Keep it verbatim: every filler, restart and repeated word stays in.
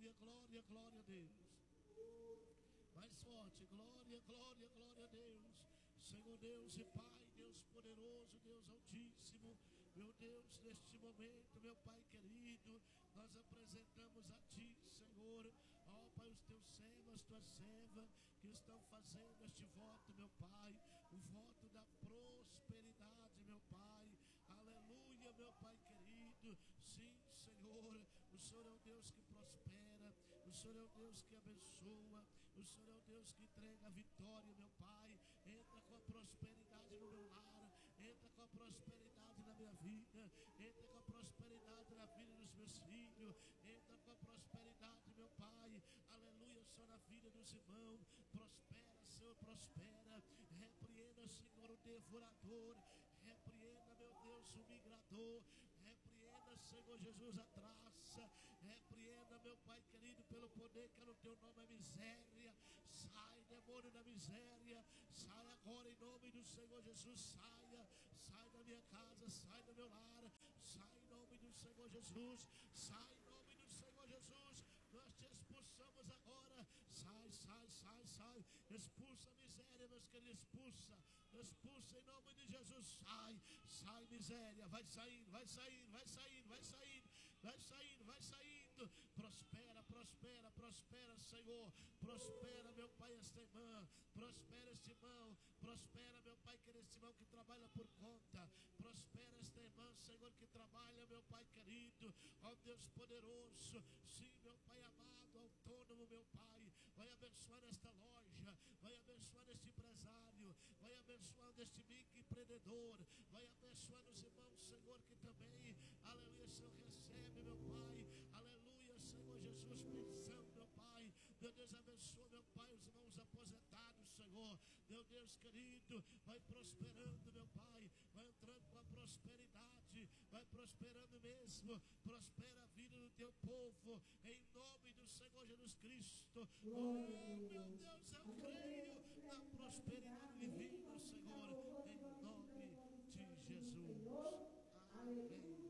glória, glória, glória a Deus. Mais forte, glória, glória, glória a Deus. Senhor Deus e Pai, Deus poderoso, Deus altíssimo, meu Deus, neste momento, meu Pai querido, nós apresentamos a Ti, Senhor, ó Pai, os Teus servos, as Tuas servas, que estão fazendo este voto, meu Pai, o voto da prosperidade, meu Pai, aleluia, meu Pai querido, sim, Senhor, o Senhor é o Deus que prospera, o Senhor é o Deus que abençoa, o Senhor é o Deus que entrega a vitória, meu Pai. Entra com a prosperidade no meu lar, entra com a prosperidade na minha vida, entra com a prosperidade na vida dos meus filhos, entra com a prosperidade, meu Pai, aleluia, Senhor, na vida dos irmãos. Prospera, Senhor, prospera. Repreenda, Senhor, o devorador, repreenda, meu Deus, o migrador, repreenda, Senhor Jesus, a traça, repreenda, meu Pai querido, pelo poder que é no Teu nome, a miséria. Sai, demônio da miséria, sai agora em nome do Senhor Jesus. Saia, sai da minha casa, sai do meu lar, sai em nome do Senhor Jesus, sai em nome do Senhor Jesus. Nós te expulsamos agora, sai, sai, sai, sai, expulsa a miséria, meus queridos, expulsa, expulsa em nome de Jesus. Sai, sai miséria, vai saindo, vai saindo, vai saindo, vai saindo, vai saindo, vai saindo. Prospera, prospera, prospera, Senhor, prospera, meu Pai, esta irmã, prospera este irmão, prospera, meu Pai, querido, este irmão que trabalha por conta, prospera esta irmã, Senhor, que trabalha, meu Pai querido, ó Deus poderoso, sim, meu Pai amado, autônomo, meu Pai, vai abençoar esta loja, vai abençoar este empresário, vai abençoar este microempreendedor, vai abençoar os irmãos, Senhor, que também, aleluia, Senhor, recebe, meu Pai, aleluia, Senhor Jesus, pensão, meu Pai, meu Deus, abençoa, meu Pai, os irmãos aposentados, Senhor, meu Deus querido, vai prosperando, meu Pai, vai entrando com a prosperidade, vai prosperando mesmo, prospera a vida do Teu povo, em nome do Senhor Jesus Cristo. Oh, meu Deus, eu creio na prosperidade divina, Senhor, em nome de Jesus. Amém.